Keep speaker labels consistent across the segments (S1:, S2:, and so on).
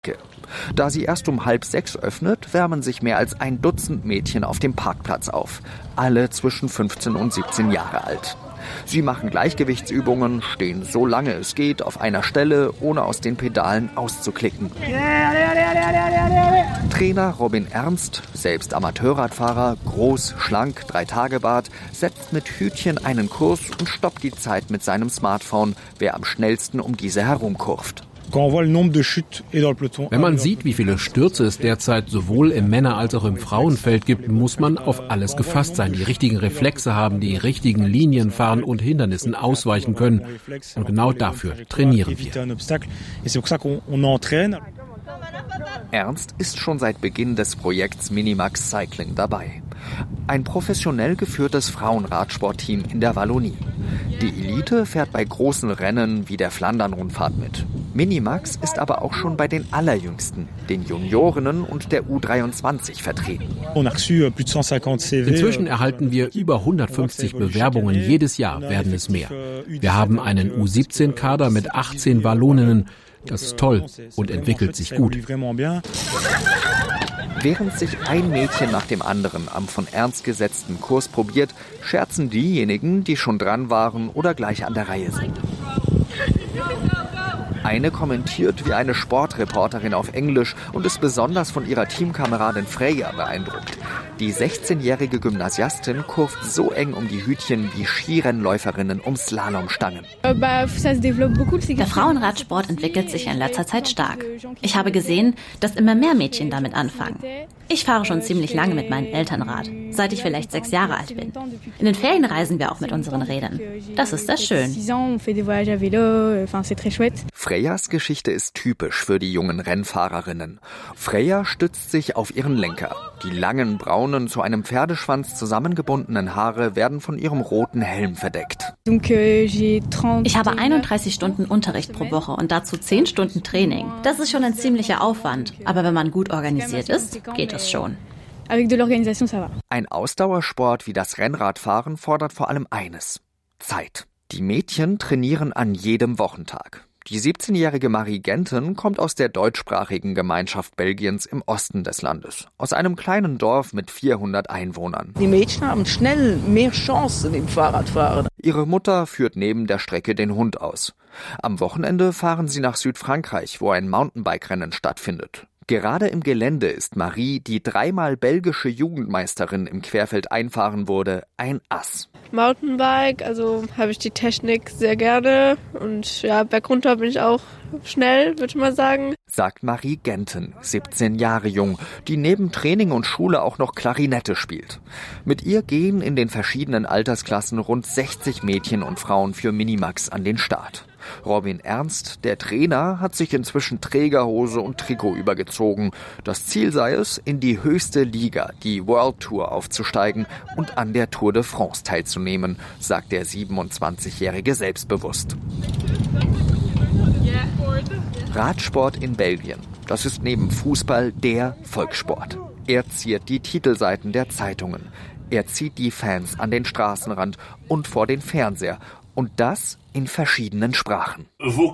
S1: Da sie erst um 5:30 öffnet, wärmen sich mehr als 1 Dutzend Mädchen auf dem Parkplatz auf. Alle zwischen 15 und 17 Jahre alt. Sie machen Gleichgewichtsübungen, stehen so lange es geht auf einer Stelle, ohne aus den Pedalen auszuklicken. Trainer Robin Ernst, selbst Amateurradfahrer, groß, schlank, 3-Tage-Bart, setzt mit Hütchen einen Kurs und stoppt die Zeit mit seinem Smartphone, wer am schnellsten um diese herumkurvt.
S2: Wenn man sieht, wie viele Stürze es derzeit sowohl im Männer- als auch im Frauenfeld gibt, muss man auf alles gefasst sein, die richtigen Reflexe haben, die richtigen Linien fahren und Hindernissen ausweichen können. Und genau dafür trainieren wir.
S1: Ernst ist schon seit Beginn des Projekts Minimax Cycling dabei. Ein professionell geführtes Frauenradsportteam in der Wallonie. Die Elite fährt bei großen Rennen wie der Flandern-Rundfahrt mit. Minimax ist aber auch schon bei den Allerjüngsten, den Juniorinnen und der U23 vertreten.
S2: Inzwischen erhalten wir über 150 Bewerbungen. Jedes Jahr werden es mehr. Wir haben einen U17-Kader mit 18 Walloninnen. Das ist toll und entwickelt sich gut.
S1: Während sich ein Mädchen nach dem anderen am von Ernst gesetzten Kurs probiert, scherzen diejenigen, die schon dran waren oder gleich an der Reihe sind. Eine kommentiert wie eine Sportreporterin auf Englisch und ist besonders von ihrer Teamkameradin Freya beeindruckt. Die 16-jährige Gymnasiastin kurvt so eng um die Hütchen wie Skirennläuferinnen um Slalomstangen.
S3: Der Frauenradsport entwickelt sich in letzter Zeit stark. Ich habe gesehen, dass immer mehr Mädchen damit anfangen. Ich fahre schon ziemlich lange mit meinen Eltern Rad, seit ich vielleicht 6 Jahre alt bin. In den Ferien reisen wir auch mit unseren Rädern. Das ist sehr schön.
S1: Freyas Geschichte ist typisch für die jungen Rennfahrerinnen. Freya stützt sich auf ihren Lenker. Die langen, braunen, zu einem Pferdeschwanz zusammengebundenen Haare werden von ihrem roten Helm verdeckt.
S3: Ich habe 31 Stunden Unterricht pro Woche und dazu 10 Stunden Training. Das ist schon ein ziemlicher Aufwand. Aber wenn man gut organisiert ist, geht es schon.
S1: Ein Ausdauersport wie das Rennradfahren fordert vor allem eines: Zeit. Die Mädchen trainieren an jedem Wochentag. Die 17-jährige Marie Genten kommt aus der deutschsprachigen Gemeinschaft Belgiens im Osten des Landes, aus einem kleinen Dorf mit 400 Einwohnern.
S4: Die Mädchen haben schnell mehr Chancen im Fahrradfahren.
S1: Ihre Mutter führt neben der Strecke den Hund aus. Am Wochenende fahren sie nach Südfrankreich, wo ein Mountainbike-Rennen stattfindet. Gerade im Gelände ist Marie, die 3-mal belgische Jugendmeisterin im Querfeld einfahren wurde, ein Ass.
S5: Mountainbike, also habe ich die Technik sehr gerne und ja, bergunter bin ich auch schnell, würde ich mal sagen.
S1: Sagt Marie Genten, 17 Jahre jung, die neben Training und Schule auch noch Klarinette spielt. Mit ihr gehen in den verschiedenen Altersklassen rund 60 Mädchen und Frauen für Minimax an den Start. Robin Ernst, der Trainer, hat sich inzwischen Trägerhose und Trikot übergezogen. Das Ziel sei es, in die höchste Liga, die World Tour, aufzusteigen und an der Tour de France teilzunehmen, sagt der 27-Jährige selbstbewusst. Radsport in Belgien, das ist neben Fußball der Volkssport. Er ziert die Titelseiten der Zeitungen. Er zieht die Fans an den Straßenrand und vor den Fernseher. Und das in verschiedenen Sprachen.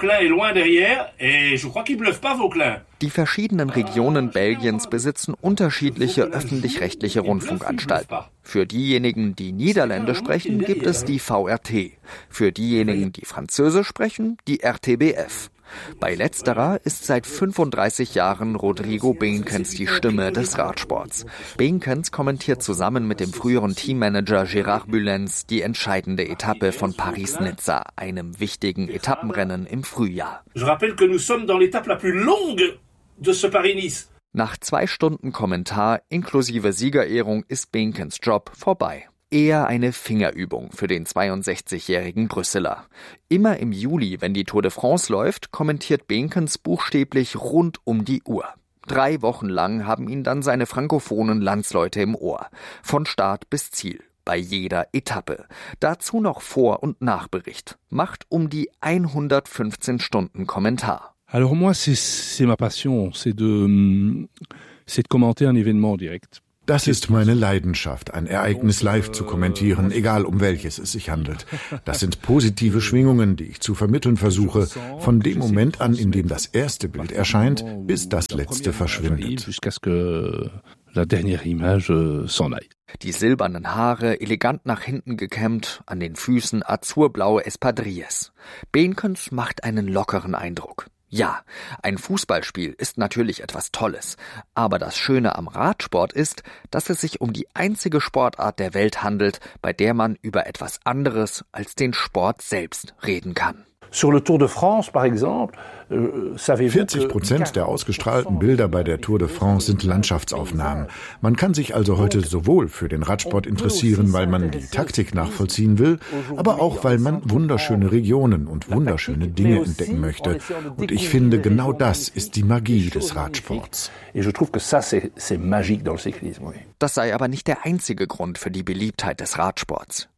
S1: Die verschiedenen Regionen Belgiens besitzen unterschiedliche öffentlich-rechtliche Rundfunkanstalten. Für diejenigen, die Niederländisch sprechen, gibt es die VRT. Für diejenigen, die Französisch sprechen, die RTBF. Bei letzterer ist seit 35 Jahren Rodrigo Behnkens die Stimme des Radsports. Behnkens kommentiert zusammen mit dem früheren Teammanager Gérard Bulens die entscheidende Etappe von Paris-Nizza, einem wichtigen Etappenrennen im Frühjahr. Nach 2 Stunden Kommentar inklusive Siegerehrung ist Behnkens Job vorbei. Eher eine Fingerübung für den 62-jährigen Brüsseler. Immer im Juli, wenn die Tour de France läuft, kommentiert Behnkens buchstäblich rund um die Uhr. 3 Wochen lang haben ihn dann seine frankophonen Landsleute im Ohr. Von Start bis Ziel. Bei jeder Etappe. Dazu noch Vor- und Nachbericht. Macht um die 115 Stunden Kommentar.
S6: Alors moi, c'est ma passion, c'est de commenter un événement direct. Das ist meine Leidenschaft, ein Ereignis live zu kommentieren, egal um welches es sich handelt. Das sind positive Schwingungen, die ich zu vermitteln versuche, von dem Moment an, in dem das erste Bild erscheint, bis das letzte verschwindet.
S1: Die silbernen Haare, elegant nach hinten gekämmt, an den Füßen azurblaue Espadrilles. Behnkens macht einen lockeren Eindruck. Ja, ein Fußballspiel ist natürlich etwas Tolles, aber das Schöne am Radsport ist, dass es sich um die einzige Sportart der Welt handelt, bei der man über etwas anderes als den Sport selbst reden kann.
S6: 40% der ausgestrahlten Bilder bei der Tour de France sind Landschaftsaufnahmen. Man kann sich also heute sowohl für den Radsport interessieren, weil man die Taktik nachvollziehen will, aber auch, weil man wunderschöne Regionen und wunderschöne Dinge entdecken möchte. Und ich finde, genau das ist die Magie des Radsports.
S1: Das sei aber nicht der einzige Grund für die Beliebtheit des Radsports.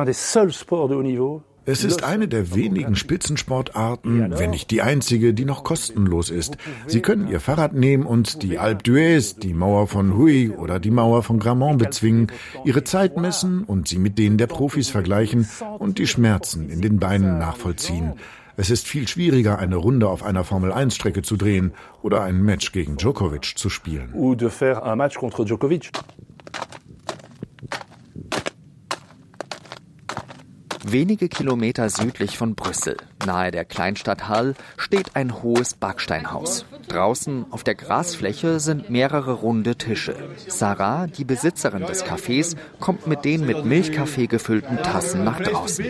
S6: Es ist eine der wenigen Spitzensportarten, wenn nicht die einzige, die noch kostenlos ist. Sie können Ihr Fahrrad nehmen und die Alpe d'Huez, die Mauer von Huy oder die Mauer von Grammont bezwingen, Ihre Zeit messen und sie mit denen der Profis vergleichen und die Schmerzen in den Beinen nachvollziehen. Es ist viel schwieriger, eine Runde auf einer Formel-1-Strecke zu drehen oder ein Match gegen Djokovic zu spielen.
S1: Wenige Kilometer südlich von Brüssel, nahe der Kleinstadt Halle, steht ein hohes Backsteinhaus. Draußen auf der Grasfläche sind mehrere runde Tische. Sarah, die Besitzerin des Cafés, kommt mit den mit Milchkaffee gefüllten Tassen nach draußen.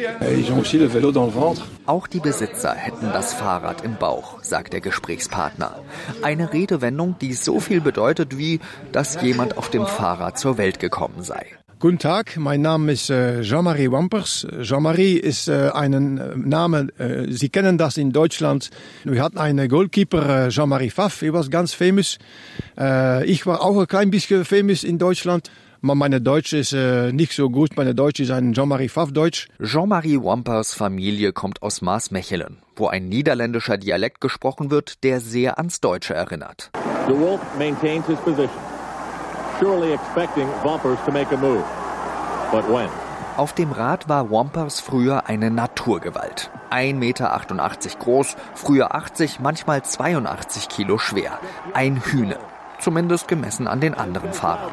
S1: Auch die Besitzer hätten das Fahrrad im Bauch, sagt der Gesprächspartner. Eine Redewendung, die so viel bedeutet wie, dass jemand auf dem Fahrrad zur Welt gekommen sei.
S7: Guten Tag, mein Name ist Jean-Marie Wampers. Jean-Marie ist ein Name, Sie kennen das in Deutschland. Wir hatten einen Goalkeeper, Jean-Marie Pfaff, er war ganz famous. Ich war auch ein klein bisschen famous in Deutschland. Meine Deutsch ist nicht so gut, meine Deutsch ist ein Jean-Marie Pfaff-Deutsch.
S1: Jean-Marie Wampers Familie kommt aus Maasmechelen, wo ein niederländischer Dialekt gesprochen wird, der sehr ans Deutsche erinnert.
S8: De Wolf maintains his position. Surely expecting Wampers to make a move. But when?
S1: Auf dem Rad war Wampers früher eine Naturgewalt. 1,88 Meter groß, früher 80, manchmal 82 Kilo schwer. Ein Hühne. Zumindest gemessen an den anderen Fahrern.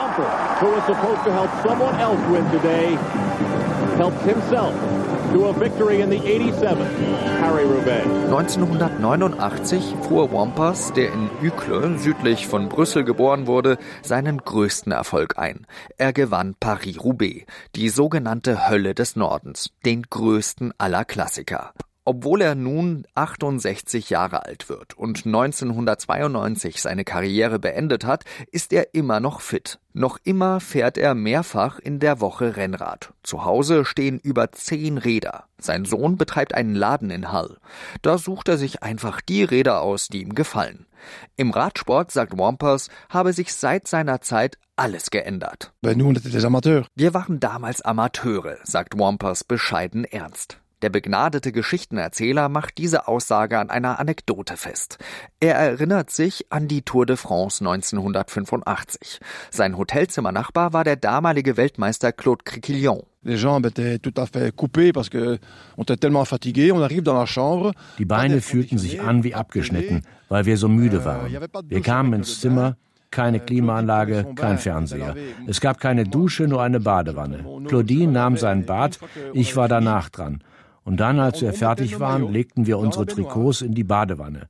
S1: 1989 fuhr Wampers, der in Uccle, südlich von Brüssel geboren wurde, seinen größten Erfolg ein. Er gewann Paris-Roubaix, die sogenannte Hölle des Nordens, den größten aller Klassiker. Obwohl er nun 68 Jahre alt wird und 1992 seine Karriere beendet hat, ist er immer noch fit. Noch immer fährt er mehrfach in der Woche Rennrad. Zu Hause stehen über 10 Räder. Sein Sohn betreibt einen Laden in Halle. Da sucht er sich einfach die Räder aus, die ihm gefallen. Im Radsport, sagt Wampers, habe sich seit seiner Zeit alles geändert. Wir waren damals Amateure, sagt Wampers bescheiden ernst. Der begnadete Geschichtenerzähler macht diese Aussage an einer Anekdote fest. Er erinnert sich an die Tour de France 1985. Sein Hotelzimmernachbar war der damalige Weltmeister Claude Criquillon.
S7: Die
S9: Beine fühlten sich an wie abgeschnitten, weil wir so müde waren. Wir kamen ins Zimmer, keine Klimaanlage, kein Fernseher. Es gab keine Dusche, nur eine Badewanne. Claudine nahm sein Bad, ich war danach dran. Und dann, als wir fertig waren, legten wir unsere Trikots in die Badewanne.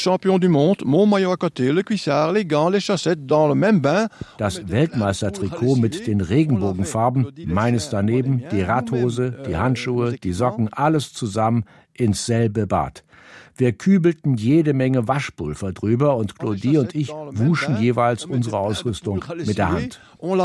S9: Das Weltmeistertrikot mit den Regenbogenfarben, meines daneben, die Radhose, die Handschuhe, die Socken, alles zusammen ins selbe Bad. Wir kübelten jede Menge Waschpulver drüber und Claudie und ich wuschen jeweils unsere Ausrüstung mit der Hand.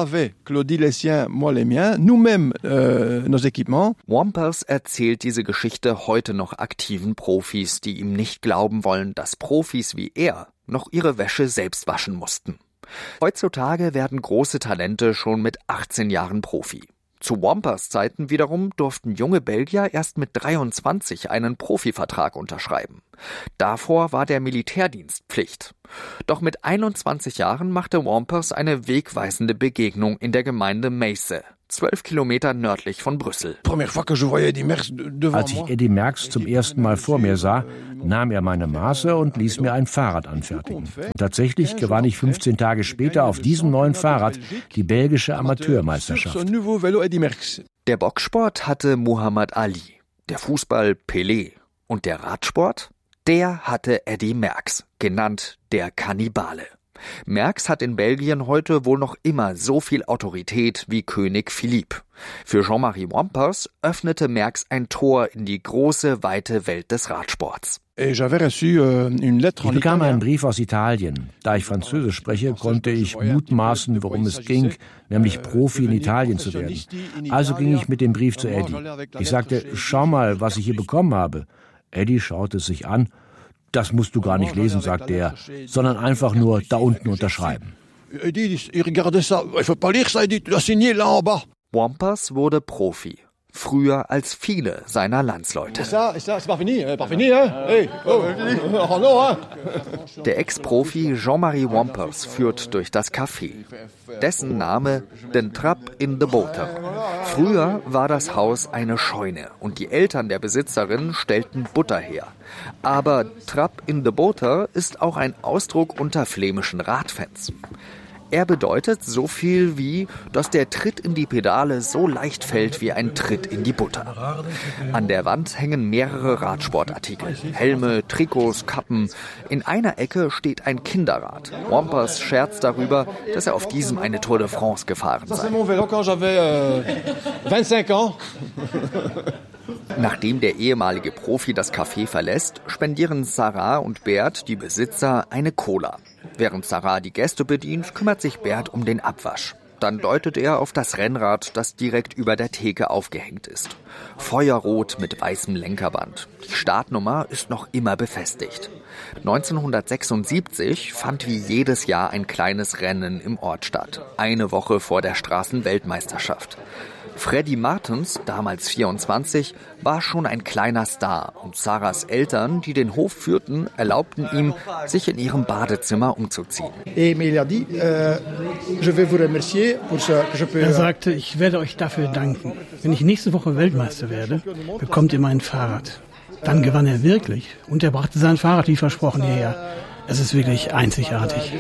S1: Wampers erzählt diese Geschichte heute noch aktiven Profis, die ihm nicht glauben wollen, dass Profis wie er noch ihre Wäsche selbst waschen mussten. Heutzutage werden große Talente schon mit 18 Jahren Profi. Zu Wampers Zeiten wiederum durften junge Belgier erst mit 23 einen Profivertrag unterschreiben. Davor war der Militärdienst Pflicht. Doch mit 21 Jahren machte Wampers eine wegweisende Begegnung in der Gemeinde Meysse, 12 Kilometer nördlich von Brüssel.
S9: Als ich Eddy Merckx zum ersten Mal vor mir sah, nahm er meine Maße und ließ mir ein Fahrrad anfertigen. Und tatsächlich gewann ich 15 Tage später auf diesem neuen Fahrrad die belgische Amateurmeisterschaft.
S1: Der Boxsport hatte Muhammad Ali, der Fußball Pelé und der Radsport, der hatte Eddy Merckx, genannt der Kannibale. Merckx hat in Belgien heute wohl noch immer so viel Autorität wie König Philippe. Für Jean-Marie Wampers öffnete Merckx ein Tor in die große, weite Welt des Radsports.
S9: Ich bekam einen Brief aus Italien. Da ich Französisch spreche, konnte ich mutmaßen, worum es ging, nämlich Profi in Italien zu werden. Also ging ich mit dem Brief zu Eddy. Ich sagte, schau mal, was ich hier bekommen habe. Eddy schaute es sich an. Das musst du gar nicht lesen, sagte er, sondern einfach nur da unten unterschreiben.
S1: Wampers wurde Profi, früher als viele seiner Landsleute. Der Ex-Profi Jean-Marie Wampers führt durch das Café. Dessen Name Den Trapp in de Boter. Früher war das Haus eine Scheune und die Eltern der Besitzerin stellten Butter her. Aber Trapp in de Boter ist auch ein Ausdruck unter flämischen Radfans. Er bedeutet so viel wie, dass der Tritt in die Pedale so leicht fällt wie ein Tritt in die Butter. An der Wand hängen mehrere Radsportartikel. Helme, Trikots, Kappen. In einer Ecke steht ein Kinderrad. Wampers scherzt darüber, dass er auf diesem eine Tour de France gefahren sei. Nachdem der ehemalige Profi das Café verlässt, spendieren Sarah und Bert, die Besitzer, eine Cola. Während Sarah die Gäste bedient, kümmert sich Bert um den Abwasch. Dann deutet er auf das Rennrad, das direkt über der Theke aufgehängt ist. Feuerrot mit weißem Lenkerband. Die Startnummer ist noch immer befestigt. 1976 fand wie jedes Jahr ein kleines Rennen im Ort statt. Eine Woche vor der Straßenweltmeisterschaft. Freddy Martens, damals 24, war schon ein kleiner Star und Sarahs Eltern, die den Hof führten, erlaubten ihm, sich in ihrem Badezimmer umzuziehen.
S10: Er sagte, ich werde euch dafür danken. Wenn ich nächste Woche Weltmeister werde, bekommt ihr mein Fahrrad. Dann gewann er wirklich und er brachte sein Fahrrad wie versprochen hierher. Es ist wirklich einzigartig.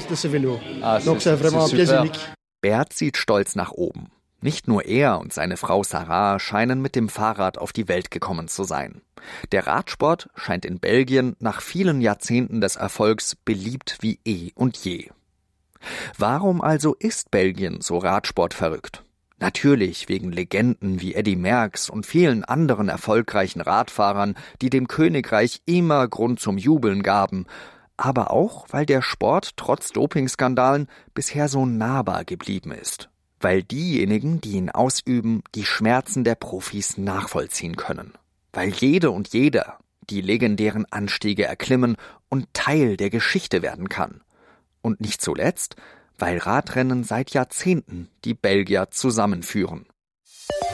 S1: Bert sieht stolz nach oben. Nicht nur er und seine Frau Sarah scheinen mit dem Fahrrad auf die Welt gekommen zu sein. Der Radsport scheint in Belgien nach vielen Jahrzehnten des Erfolgs beliebt wie eh und je. Warum also ist Belgien so radsportverrückt? Natürlich wegen Legenden wie Eddy Merckx und vielen anderen erfolgreichen Radfahrern, die dem Königreich immer Grund zum Jubeln gaben, aber auch, weil der Sport trotz Dopingskandalen bisher so nahbar geblieben ist. Weil diejenigen, die ihn ausüben, die Schmerzen der Profis nachvollziehen können. Weil jede und jeder die legendären Anstiege erklimmen und Teil der Geschichte werden kann. Und nicht zuletzt, weil Radrennen seit Jahrzehnten die Belgier zusammenführen.